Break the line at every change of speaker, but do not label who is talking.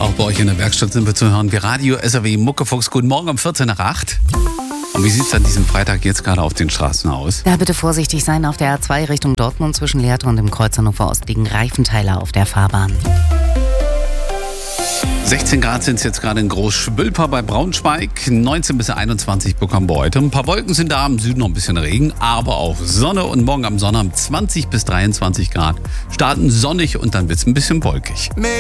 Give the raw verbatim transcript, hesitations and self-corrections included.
Auch bei euch in der Werkstatt sind wir zu hören wie Radio S R W Muckefuchs. Guten Morgen um vierzehn nach acht. Und wie sieht es an diesem Freitag jetzt gerade auf den Straßen aus?
Da bitte vorsichtig sein. Auf der A zwei Richtung Dortmund zwischen Lehrte und dem Kreuz Hannover Ost liegen Reifenteile auf der Fahrbahn.
sechzehn Grad sind es jetzt gerade in Großschwülper bei Braunschweig. neunzehn bis einundzwanzig bekommen wir heute. Ein paar Wolken sind da, im Süden noch ein bisschen Regen, aber auch Sonne. Und morgen am Sonnabend zwanzig bis dreiundzwanzig Grad. Starten sonnig und dann wird es ein bisschen wolkig.